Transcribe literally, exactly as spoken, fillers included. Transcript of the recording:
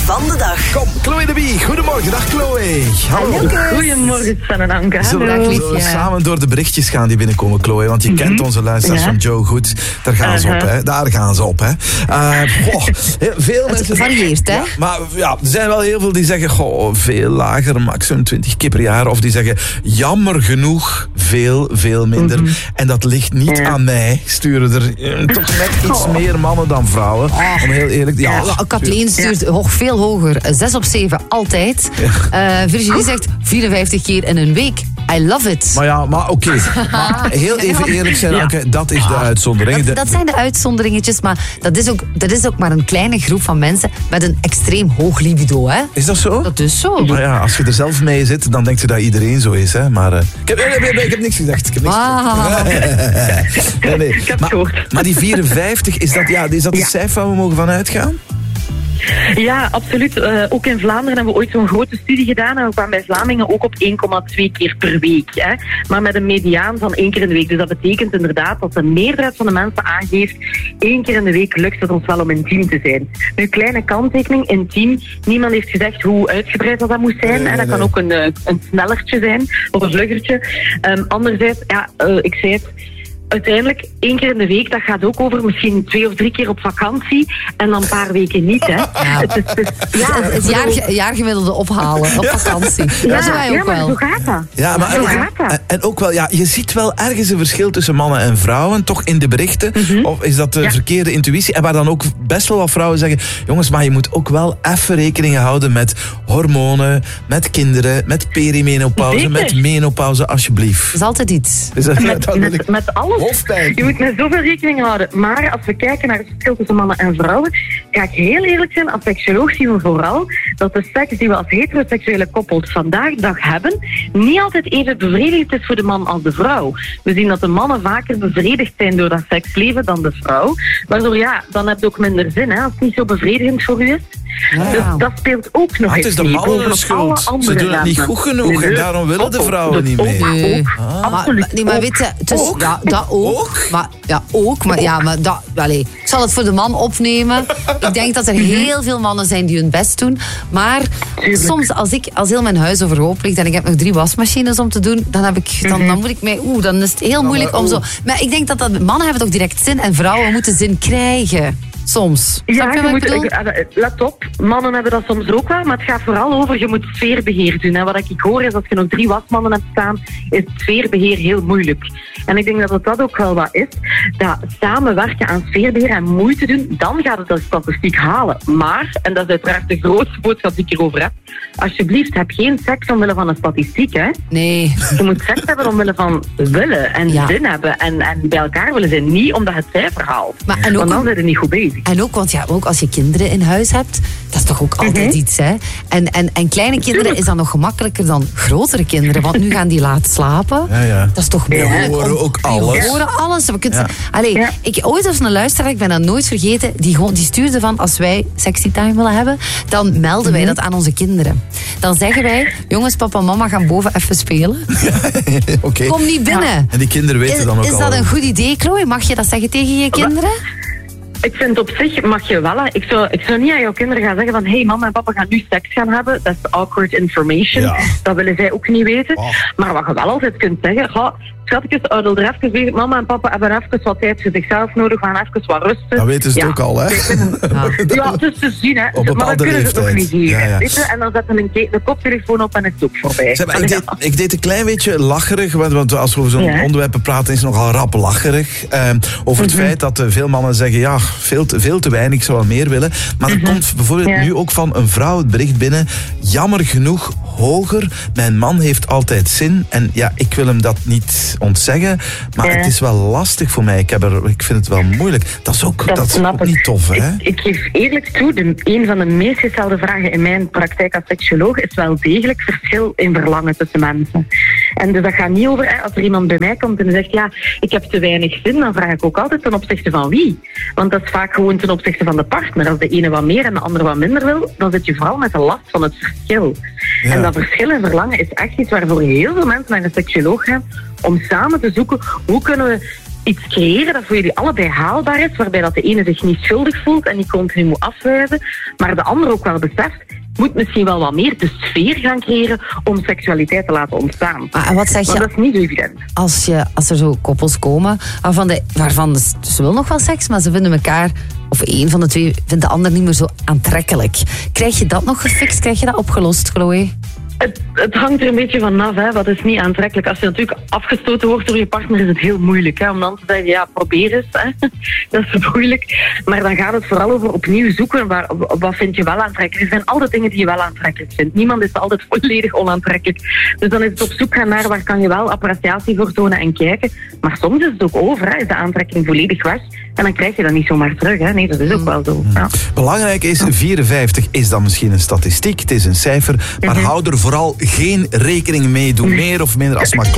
van de dag. Kom, Chloe de Bie. Goedemorgen. Dag Chloe. Hallo. Goedemorgen, Sven en Anke. Zullen we, zullen we samen door de berichtjes gaan die binnenkomen, Chloe? Want je mm-hmm. kent onze luisteraars ja. van Joe goed. Daar gaan uh-huh. ze op, hè. Daar gaan ze op, hè. Uh, goh, veel het mensen... varieert, hè? Ja, maar ja, er zijn wel heel veel die zeggen, goh, veel lager, maximum twintig keer per jaar. Of die zeggen, jammer genoeg, veel, veel minder. Mm-hmm. En dat ligt niet ja. aan mij. Sturen er uh, toch net iets oh. meer mannen dan vrouwen. Oh. Om heel eerlijk... Ja, ja, Kathleen stuurt ja. hoog, veel hoger. Zes op zeven, altijd. Ja. Uh, Virginie zegt vierenvijftig keer in een week. I love it. Maar ja, maar oké. Okay. Heel even eerlijk zijn, Anke, ja. dat is de uitzondering. Dat, dat zijn de uitzonderingetjes, maar dat is, ook, dat is ook maar een kleine groep van mensen met een extreem hoog libido, hè? Is dat zo? Dat is zo. Maar ja, als je er zelf mee zit, dan denkt je dat iedereen zo is, hè? Maar uh, ik, heb, ik, heb, ik heb niks gezegd. Ik heb niks ah. gezegd. nee, nee. Ik heb het gehoord. Maar die vierenvijftig, is dat, ja, is dat de ja. cijfer waar we mogen van uitgaan? Ja, absoluut. Uh, ook in Vlaanderen hebben we ooit zo'n grote studie gedaan en we kwamen bij Vlamingen ook op één komma twee keer per week. Hè. Maar met een mediaan van één keer in de week. Dus dat betekent inderdaad dat de meerderheid van de mensen aangeeft één keer in de week lukt het ons wel om intiem te zijn. Nu, kleine kanttekening, intiem. Niemand heeft gezegd hoe uitgebreid dat, dat moet zijn. Nee, en dat nee. kan ook een, een snellertje zijn of een vluggertje. Um, anderzijds, ja, uh, ik zei het... Uiteindelijk, één keer in de week, dat gaat ook over misschien twee of drie keer op vakantie en dan een paar weken niet, hè. Ja. Het, is, het, is, ja, het, het jaar, jaargemiddelde ophalen op vakantie. Ja, dat is wij ook ja, maar wel. zo gaat dat. Ja, maar zo en, gaat dat. En ook wel, ja, je ziet wel ergens een verschil tussen mannen en vrouwen, toch in de berichten. Mm-hmm. Of is dat de ja. verkeerde intuïtie? En waar dan ook best wel wat vrouwen zeggen, jongens, maar je moet ook wel even rekening houden met hormonen, met kinderen, met perimenopauze, Zeker. met menopauze, alsjeblieft. Dat is altijd iets. Is dat, met, dat met, ik... met alles. Hoofdpijn. Je moet met zoveel rekening houden. Maar als we kijken naar het verschil tussen mannen en vrouwen, ga ik heel eerlijk zijn, als seksuoloog zien we vooral dat de seks die we als heteroseksuele koppels vandaag de dag hebben, niet altijd even bevredigend is voor de man als de vrouw. We zien dat de mannen vaker bevredigd zijn door dat seksleven dan de vrouw. Waardoor ja, dan heb je ook minder zin, hè, als het niet zo bevredigend voor u is. Ja. Dus dat speelt ook nog ah, eens. Het is de mannen schuld. Ze doen het niet goed genoeg en daarom willen de vrouwen niet mee. Nee. Ah. Absoluut. Nee, maar weet je, dus, ook? Ja, dat ook. ook? Maar, ja, ook. Maar, ja, maar dat, allez, ik zal het voor de man opnemen. Ik denk dat er heel veel mannen zijn die hun best doen. Maar Tuurlijk. soms, als, ik, als heel mijn huis overhoop ligt en ik heb nog drie wasmachines om te doen, dan, heb ik, dan, dan moet ik mij... Oeh, dan is het heel moeilijk om zo... Maar ik denk dat, dat mannen hebben toch direct zin en vrouwen moeten zin krijgen. Soms. Ja, je moet, ik, let op, mannen hebben dat soms ook wel, maar het gaat vooral over, je moet sfeerbeheer doen. En wat ik hoor is, als je nog drie wasmannen hebt staan, is het sfeerbeheer heel moeilijk. En ik denk dat het dat ook wel wat is, dat samenwerken aan sfeerbeheer en moeite doen, dan gaat het de statistiek halen. Maar, en dat is uiteraard de grootste boodschap die ik erover heb, alsjeblieft, heb geen seks omwille van een statistiek, hè. Nee. Je moet seks hebben omwille van willen en ja. zin hebben en, en bij elkaar willen zijn, niet omdat het cijfer haalt. Maar, en ook, want dan zijn we niet goed bezig. En ook, want ja, ook als je kinderen in huis hebt, dat is toch ook altijd mm-hmm. iets, hè? En, en, en kleine kinderen is dan nog gemakkelijker dan grotere kinderen, want nu gaan die laat slapen. Ja, ja. Dat is toch moeilijk. We horen ook alles. We horen alles. We kunnen, ja. Allee, ja. ik, ooit als een luisteraar, ik ben dat nooit vergeten, die, gewoon, die stuurde van, als wij sexy time willen hebben, dan melden mm-hmm. wij dat aan onze kinderen. Dan zeggen wij, jongens, papa en mama gaan boven even spelen. okay. Kom niet binnen. Ja. En die kinderen weten is, dan ook Is al. dat een goed idee, Chloe? Mag je dat zeggen tegen je kinderen? Ik vind op zich mag je wel. Hè. Ik, zou, ik zou niet aan jouw kinderen gaan zeggen van hey, mama en papa gaan nu seks gaan hebben. Dat is awkward information. Ja. Dat willen zij ook niet weten. Oh. Maar wat je wel altijd kunt zeggen, ga, schatjes, oudel er even weer. Mama en papa hebben even wat tijd voor zichzelf nodig. We gaan even wat rusten. Dat weten ze ja. ook al, hè? Ja, ja het is te zien, hè. Op maar dan kunnen ze het nog niet zien. Ja, ja. Weet je? En dan zetten we een de koptelefoon op en het is ook voorbij. Zeg, ik, deed, ik deed een klein beetje lacherig, want, want als we over zo'n ja. onderwerpen praten is het nogal rap lacherig. Um, over het mm-hmm. feit dat uh, veel mannen zeggen, ja, veel te, veel te weinig, ik zou wel meer willen. Maar er mm-hmm. komt bijvoorbeeld ja. nu ook van een vrouw het bericht binnen, jammer genoeg hoger. Mijn man heeft altijd zin en ja, ik wil hem dat niet ontzeggen, maar ja. het is wel lastig voor mij. Ik, heb er, ik vind het wel moeilijk. Dat is ook, dat dat is ook niet tof, hè? Ik, ik geef eerlijk toe, de, een van de meest gestelde vragen in mijn praktijk als seksuoloog is wel degelijk verschil in verlangen tussen mensen. En dus dat gaat niet over, hè, als er iemand bij mij komt en zegt, ja, ik heb te weinig zin, dan vraag ik ook altijd ten opzichte van wie. Want dat is vaak gewoon ten opzichte van de partner. Als de ene wat meer en de andere wat minder wil, dan zit je vooral met de last van het verschil. Ja. En dat verschil in verlangen is echt iets waarvoor heel veel mensen naar een seksuoloog gaan, om samen te zoeken, hoe kunnen we iets creëren dat voor jullie allebei haalbaar is, waarbij dat de ene zich niet schuldig voelt en niet continu moet afwijzen, maar de ander ook wel beseft, moet misschien wel wat meer de sfeer gaan creëren om seksualiteit te laten ontstaan. Maar wat zeg je? Maar dat is niet zo evident. Als, je, als er zo koppels komen waarvan, de, waarvan de, ze wil nog wel seks, maar ze vinden elkaar, of één van de twee vindt de ander niet meer zo aantrekkelijk. Krijg je dat nog gefixt? Krijg je dat opgelost, Chloe? Het, het hangt er een beetje vanaf, hè. Wat is niet aantrekkelijk. Als je natuurlijk afgestoten wordt door je partner, is het heel moeilijk. Hè, om dan te zeggen, ja, probeer eens. Hè. Dat is moeilijk. Maar dan gaat het vooral over opnieuw zoeken. Waar, wat vind je wel aantrekkelijk? Er zijn altijd dingen die je wel aantrekkelijk vindt. Niemand is altijd volledig onaantrekkelijk. Dus dan is het op zoek gaan naar waar kan je wel appreciatie voor tonen en kijken. Maar soms is het ook over. Hè. Is de aantrekking volledig weg. En dan krijg je dat niet zomaar terug. Hè. Nee, dat is ook wel zo. Ja. Belangrijk is, vierenvijftig is dan misschien een statistiek. Het is een cijfer. Maar hou er vooral geen rekening mee. Doe meer of minder als maar